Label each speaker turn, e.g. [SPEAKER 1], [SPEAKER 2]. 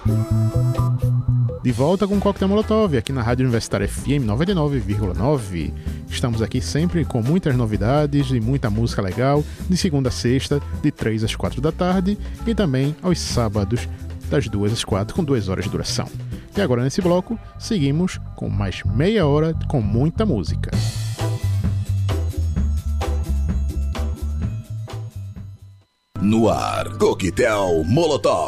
[SPEAKER 1] De volta com o Coquetel Molotov, aqui na Rádio Universitária FM 99,9. Estamos aqui sempre com muitas novidades e muita música legal, de segunda a sexta, de 3 às 4 da tarde, e também aos sábados, das 2 às 4, com 2 horas de duração. E agora, nesse bloco, seguimos com mais meia hora com muita música.
[SPEAKER 2] No ar, Coquetel Molotov.